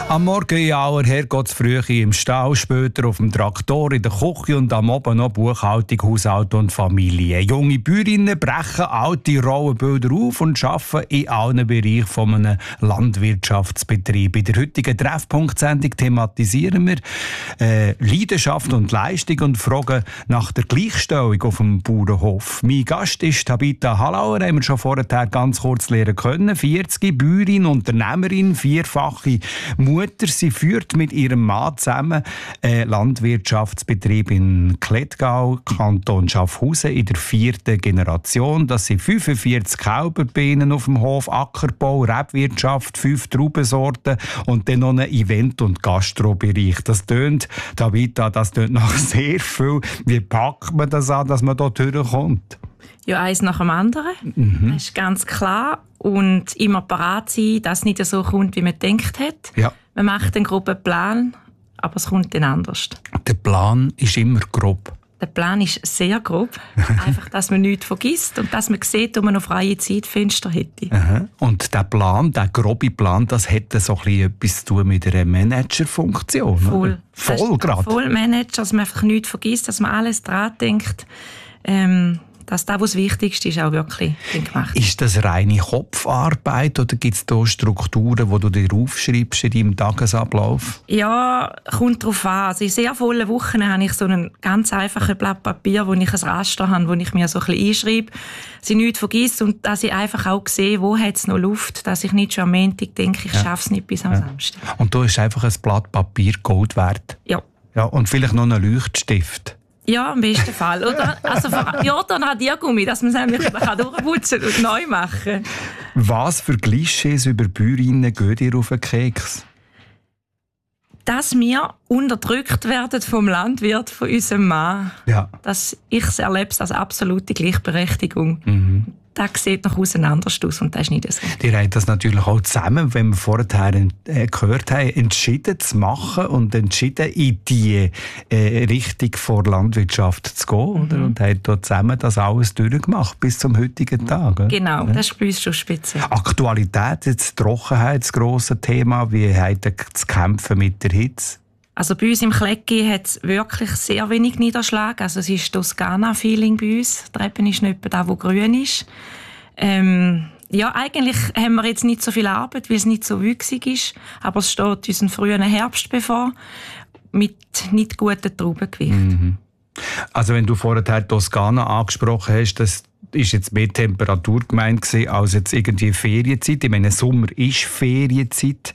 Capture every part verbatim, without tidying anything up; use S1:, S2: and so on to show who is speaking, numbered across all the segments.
S1: Am Morgen in aller Herrgottsfrühe im Stall, später auf dem Traktor, in der Küche und am Abend noch Buchhaltung, Haushalt und Familie. Junge Bäuerinnen brechen alte Rollenbilder auf und arbeiten in allen Bereichen von einem Landwirtschaftsbetrieb. In der heutigen Treffpunkt-Sendung thematisieren wir äh, Leidenschaft und Leistung und fragen nach der Gleichstellung auf dem Bauernhof. Mein Gast ist Tabitha Hallauer, haben wir schon vorher ganz kurz lernen können. vierzig, Bäuerin, Unternehmerin, vierfache Mutter. Sie führt mit ihrem Mann zusammen einen Landwirtschaftsbetrieb in Klettgau, Kanton Schaffhausen, in der vierten Generation. Das sind fünfundvierzig Kälberbienen auf dem Hof, Ackerbau, Rebwirtschaft, fünf Traubensorten und dann noch ein Event- und Gastrobereich. Das tönt, Tabitha, das tönt nach sehr viel. Wie packt man das an, dass man dort durchkommt?
S2: Ja, eins nach dem anderen. Mhm. Das ist ganz klar. Und immer parat sein, dass es nicht so kommt, wie man gedacht hat.
S1: Ja.
S2: Man macht einen groben Plan, aber es kommt dann anders.
S1: Der Plan ist immer grob.
S2: Der Plan ist sehr grob. Einfach, dass man nichts vergisst und dass man sieht, ob man noch freie Zeitfenster hätte.
S1: Aha. Und der Plan, der grobe Plan, das hätte so ein bisschen etwas zu tun mit einer Managerfunktion.
S2: Voll.
S1: Oder? Voll gerade.
S2: Voll Manager, dass man einfach nichts vergisst, dass man alles dran denkt. Ähm, dass das, was das Wichtigste ist, auch wirklich gemacht ist.
S1: Ist das reine Kopfarbeit oder gibt es da Strukturen, die du dir aufschreibst in deinem Tagesablauf?
S2: Ja, kommt darauf an. Also in sehr vollen Wochen habe ich so einen ganz einfachen Blatt Papier, wo ich ein Raster habe, wo ich mir so ein bisschen einschreibe, dass ich nichts vergesse und dass ich einfach auch sehe, wo hat es noch Luft, dass ich nicht schon am Montag denke, ich ja. schaffe es nicht bis am ja. Samstag.
S1: Und da ist einfach ein Blatt Papier Gold wert?
S2: Ja.
S1: Ja. Und vielleicht noch einen Leuchtstift?
S2: Ja, im besten Fall. Oder? Also, ja, dann hat Radiergummi, dass man es nämlich durchputzen und neu machen kann.
S1: Was für Klischees über Bäuerinnen gehen dir auf den Keks?
S2: Dass wir unterdrückt werden vom Landwirt, von unserem Mann.
S1: Ja.
S2: Dass ich es erlebe als absolute Gleichberechtigung.
S1: Mhm.
S2: Das sieht noch auseinander aus und das ist nicht so.
S1: Die haben das natürlich auch zusammen, wenn wir vorher äh, gehört haben, entschieden zu machen und entschieden in die äh, Richtung vor Landwirtschaft zu gehen. Mhm. Oder? Und haben dort zusammen das alles durchgemacht bis zum heutigen Tag. Oder?
S2: Genau, ja. Das ist bei uns schon speziell.
S1: Aktualität, jetzt Trockenheit, das grosse Thema. Wie habt ihr zu kämpfen mit der Hitze?
S2: Also bei uns im Klecki hat es wirklich sehr wenig Niederschlag. Also es ist Toskana-Feeling bei uns. Die Treppe ist nicht da, wo grün ist. Ähm, ja, eigentlich haben wir jetzt nicht so viel Arbeit, weil es nicht so wüchsig ist. Aber es steht uns ein früher Herbst bevor mit nicht guten Traubengewicht.
S1: Mhm. Also wenn du vorher Toskana angesprochen hast, das ist jetzt mehr Temperatur gemeint gewesen, als jetzt irgendwie Ferienzeit. Ich meine, Sommer ist Ferienzeit.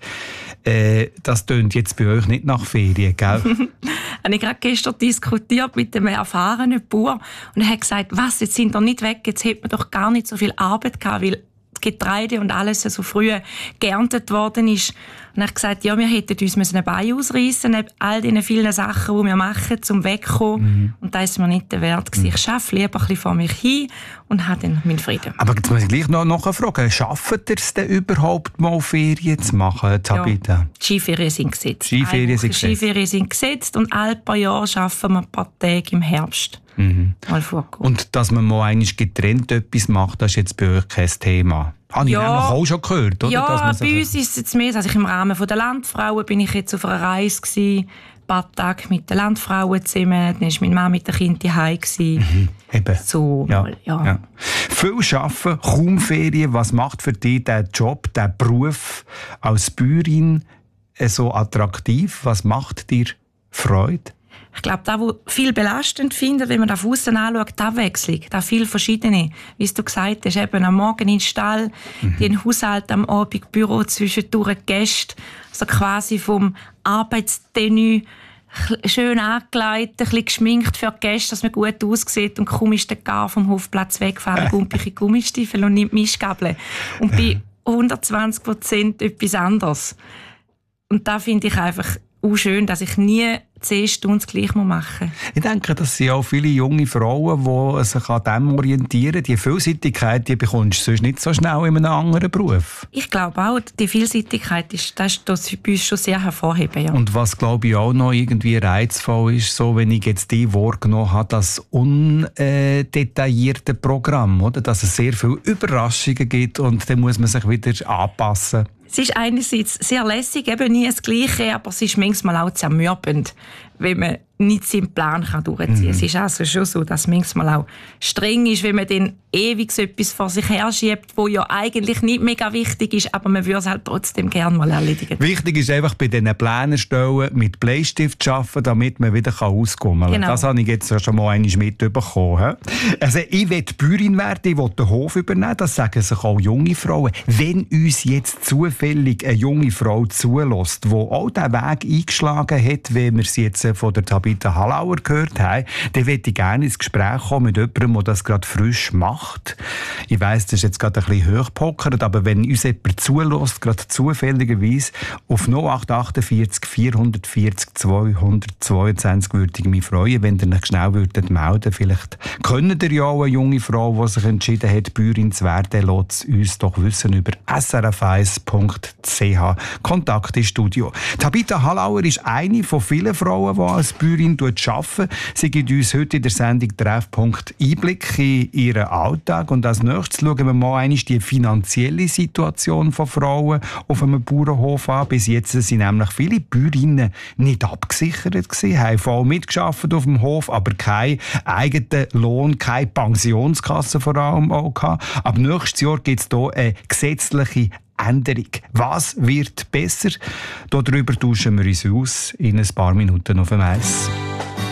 S1: Äh, das tönt jetzt bei euch nicht nach Ferien, gell?
S2: Habe ich gerade gestern diskutiert mit einem erfahrenen Bauer und er hat gesagt, was, jetzt sind wir nicht weg, jetzt hätte man doch gar nicht so viel Arbeit gehabt, weil Getreide und alles so früh geerntet worden ist. Und er hat gesagt, ja, wir hätten uns ein Bein ausreißen neben all diesen vielen Sachen, die wir machen, um wegzukommen. Mhm. Und das ist mir nicht der Wert gewesen. Ich arbeite lieber ein bisschen vor mich hin und habe dann meinen Frieden.
S1: Aber jetzt muss ich gleich noch nachfragen, schafft ihr es denn überhaupt mal, Ferien zu machen, Tabitha?
S2: Ja, die Skiferien sind gesetzt.
S1: Skiferien sind gesetzt.
S2: Skiferien sind gesetzt und alle paar Jahre arbeiten wir ein paar Tage im Herbst.
S1: Mhm.
S2: Mal vorkommen.
S1: Und dass man mal einmal getrennt etwas macht, das ist jetzt bei euch kein Thema? Habe
S2: ja,
S1: ich nämlich auch schon gehört, oder?
S2: Ja,
S1: dass
S2: bei uns ist es jetzt mehr, also ich im Rahmen der Landfrauen bin ich jetzt auf einer Reise gewesen, ein paar Tage mit den Landfrauen zusammen, dann war mein Mann mit den Kindern zu Hause.
S1: Mhm, eben.
S2: So,
S1: ja,
S2: mal, ja.
S1: ja. Viel arbeiten, kaum Ferien. Was macht für dich der Job, der Beruf als Bäuerin so attraktiv? Was macht dir Freude?
S2: Ich glaube, das, was viel belastend findet, wenn man das von aussen anschaut, die Abwechslung, da viel verschiedene. Wie du gesagt hast, eben am Morgen in den Stall, mhm. den Haushalt am Abend, Büro, zwischendurch Gäste, also quasi vom Arbeitstenue schön angelegt, ein bisschen geschminkt für die Gäste, dass man gut aussieht und kaum ist der Gar vom Hofplatz weggefahren, gumpige Gummistiefel und nimmt Mischgabel. Und bei hundertzwanzig Prozent etwas anderes. Und da finde ich einfach auch schön, dass ich nie zehn Stunden das Gleiche machen muss.
S1: Ich denke, das sind auch viele junge Frauen, die sich an dem orientieren. Die Vielseitigkeit, die bekommst du sonst nicht so schnell in einem anderen Beruf.
S2: Ich glaube auch, die Vielseitigkeit ist, das ist das bei uns schon sehr hervorheben. Ja.
S1: Und was, glaube ich, auch noch irgendwie reizvoll ist, so, wenn ich jetzt die wahrgenommen habe, das undetaillierte Programm, oder? Dass es sehr viele Überraschungen gibt und dann muss man sich wieder anpassen.
S2: Es ist einerseits sehr lässig, eben nie das Gleiche, aber es ist manchmal auch zermürbend, wenn man nicht seinen Plan durchziehen kann. Mhm. Es ist also schon so, dass es manchmal auch streng ist, wenn man dann ewig so etwas vor sich her schiebt, was ja eigentlich nicht mega wichtig ist, aber man würde es halt trotzdem gerne mal erledigen.
S1: Wichtig ist einfach bei diesen Plänen stellen, mit Bleistift zu arbeiten, damit man wieder rauskommen kann.
S2: Genau.
S1: Das habe ich jetzt schon mal einmal mitbekommen. Also ich will Bäuerin werden, ich will den Hof übernehmen, das sagen sich auch junge Frauen. Wenn uns jetzt zufällig eine junge Frau zulässt, die auch diesen Weg eingeschlagen hat, wie wir sie jetzt von der Tabitha Hallauer gehört haben, dann würde ich gerne ins Gespräch kommen mit jemandem, der das gerade frisch macht. Ich weiss, das ist jetzt gerade ein bisschen hochgepokert, aber wenn uns jemand zulässt, gerade zufälligerweise, auf null acht vier acht vier vier zweihundertzweiundzwanzig würde ich mich freuen, wenn ihr euch schnell würdet melden. Vielleicht kennt ihr ja auch eine junge Frau, die sich entschieden hat, Bäuerin zu werden. Lasst uns doch wissen über s r f eins punkt c h. Kontakt ins Studio. Tabitha Hallauer ist eine von vielen Frauen, die als Bäuerin arbeiten. Sie gibt uns heute in der Sendung Treffpunkt Einblick in ihren Alltag. Und als nächstes schauen wir mal einmal die finanzielle Situation von Frauen auf einem Bauernhof an. Bis jetzt sind nämlich viele Bäuerinnen nicht abgesichert gewesen, haben voll mitgearbeitet auf dem Hof, aber keinen eigenen Lohn, keine Pensionskasse vor allem auch gehabt. Ab nächstes Jahr gibt es hier eine gesetzliche Änderung. Was wird besser? Darüber tauschen wir uns aus in ein paar Minuten auf dem Eis.